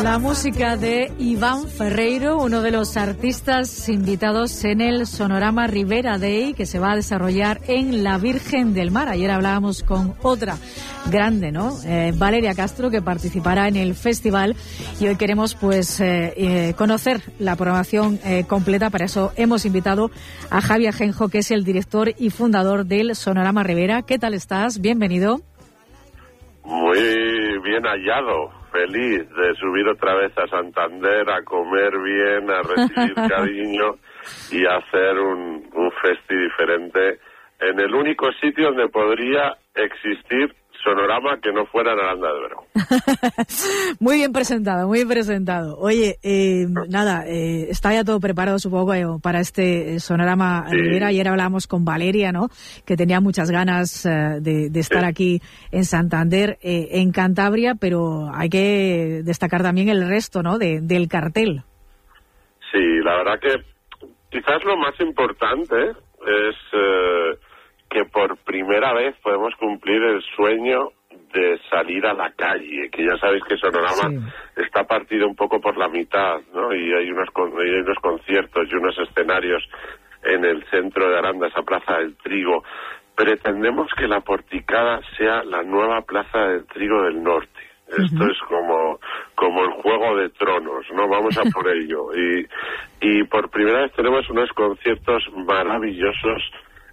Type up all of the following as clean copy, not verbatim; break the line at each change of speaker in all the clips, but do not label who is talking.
La música de Iván Ferreiro, uno de los artistas invitados en el Sonorama Ribera Day, que se va a desarrollar en la Virgen del Mar. Ayer hablábamos con otra grande, ¿no? Valeria Castro, que participará en el festival, y hoy queremos conocer la programación completa. Para eso hemos invitado a Javi Ajenjo, que es el director y fundador del Sonorama Ribera. ¿Qué tal estás? Bienvenido.
Muy bien hallado, feliz de subir otra vez a Santander, a comer bien, a recibir cariño y a hacer un festi diferente en el único sitio donde podría existir Sonorama que no fuera en Aranda de Duero.
Muy bien presentado, muy presentado. Oye, está ya todo preparado, supongo, para este Sonorama Ribera. Ayer hablábamos con Valeria, ¿no?, que tenía muchas ganas de estar aquí en Santander, en Cantabria, pero hay que destacar también el resto, ¿no?, del cartel.
Sí, la verdad que quizás lo más importante es que por primera vez podemos cumplir el sueño de salir a la calle, que ya sabéis que Sonorama está partido un poco por la mitad, ¿no? Y hay unos conciertos y unos escenarios en el centro de Aranda, esa Plaza del Trigo. Pretendemos que la Porticada sea la nueva Plaza del Trigo del Norte. Esto es como el Juego de Tronos, ¿no? Vamos a por ello. Y por primera vez tenemos unos conciertos maravillosos,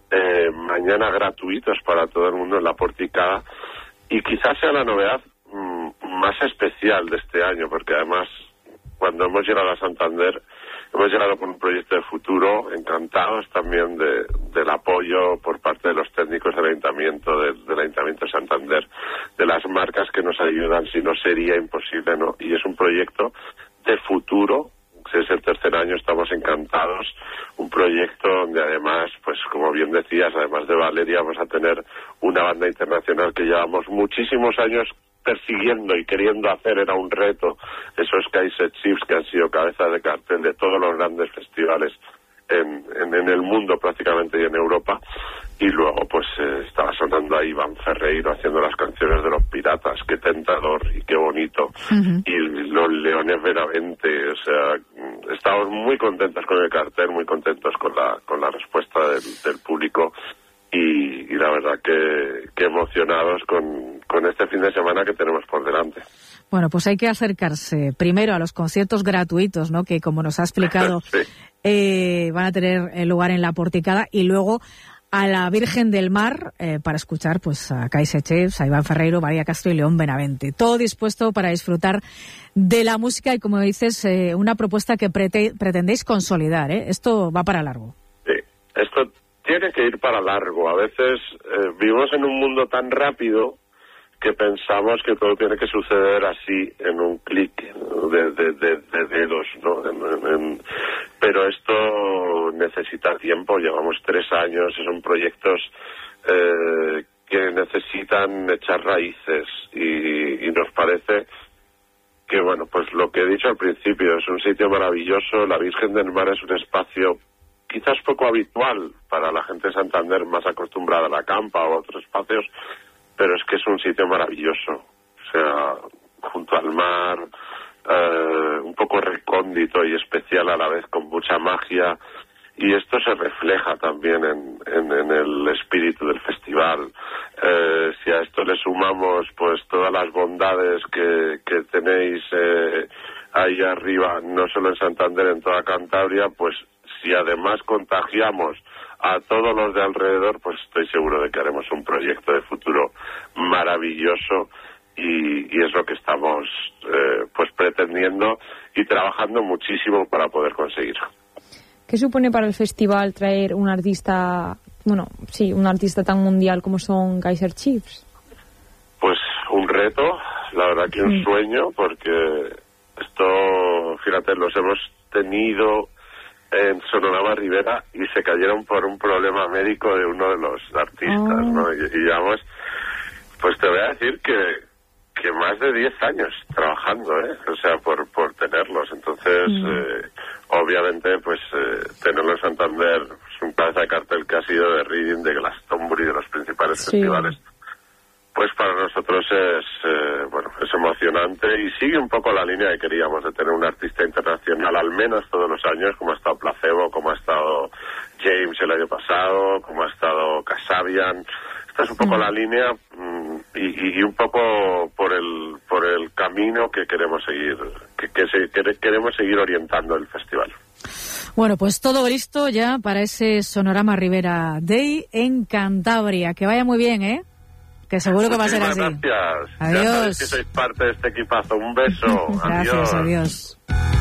mañana gratuitos para todo el mundo en la Porticada, y quizás sea la novedad más especial de este año, porque además cuando hemos llegado a Santander hemos llegado con un proyecto de futuro, encantados también del apoyo por parte de los técnicos del Ayuntamiento, del Ayuntamiento de Santander, de las marcas que nos ayudan, si no sería imposible, ¿no? Y es un proyecto de futuro. Es el tercer año, estamos encantados. Un proyecto donde además, pues como bien decías, además de Valeria, vamos a tener una banda internacional que llevamos muchísimos años persiguiendo y queriendo hacer. Era un reto, esos Kaiser Chiefs que han sido cabezas de cartel de todos los grandes festivales en el mundo prácticamente y en Europa. Y luego pues estaba sonando ahí Iván Ferreiro haciendo las canciones de los Piratas. Qué tentador y qué bonito. Y los Leones Benavente. O sea, estamos muy contentos con el cartel, muy contentos con la respuesta del público, y la verdad que emocionados con este fin de semana que tenemos por delante.
Bueno, pues hay que acercarse primero a los conciertos gratuitos, ¿no?, que como nos ha explicado van a tener lugar en la Porticada, y luego a la Virgen del Mar para escuchar pues a Kaiser Chiefs, a Iván Ferreiro, Valeria Castro y León Benavente. Todo dispuesto para disfrutar de la música y, como dices, una propuesta que pretendéis consolidar, ¿eh? Esto va para largo.
Sí, esto tiene que ir para largo. A veces vivimos en un mundo tan rápido que pensamos que todo tiene que suceder así, en un clic de dedos, ¿no? Pero esto necesita tiempo. Llevamos 3 años, son proyectos que necesitan echar raíces, y nos parece que, bueno, pues lo que he dicho al principio, es un sitio maravilloso. La Virgen del Mar es un espacio quizás poco habitual para la gente de Santander, más acostumbrada a la campa o a otros espacios, pero es que es un sitio maravilloso. O sea, junto al mar, un poco recóndito y especial a la vez, con mucha magia, y esto se refleja también en el espíritu del festival. Si a esto le sumamos pues todas las bondades que tenéis ahí arriba, no solo en Santander, en toda Cantabria, pues si además contagiamos a todos los de alrededor, pues estoy seguro de que haremos un proyecto de futuro maravilloso, y es lo que estamos pues pretendiendo y trabajando muchísimo para poder conseguirlo.
¿Qué supone para el festival traer un artista tan mundial como son Kaiser Chiefs?
Pues un reto, la verdad que un sueño, porque esto, fíjate, los hemos tenido en Sonorama Ribera y se cayeron por un problema médico de uno de los artistas, ¿no? Y digamos, pues te voy a decir que más de 10 años trabajando, o sea, por tenerlos. Entonces, obviamente, pues tenerlo en Santander es un cabeza de cartel que ha sido de Reading, de Glastonbury, de los principales festivales. Pues para nosotros es emocionante y sigue un poco la línea que queríamos de tener un artista internacional al menos todos los años, como ha estado Placebo, como ha estado James el año pasado, como ha estado Kasabian. Esta es un poco la línea y un poco por el camino que queremos seguir, queremos seguir orientando el festival.
Bueno, pues todo listo ya para ese Sonorama Ribera Day en Cantabria. Que vaya muy bien, ¿eh? Que seguro que va a ser así.
Gracias.
Adiós.
Ya sabéis que sois parte de este equipazo. Un beso.
Gracias, adiós.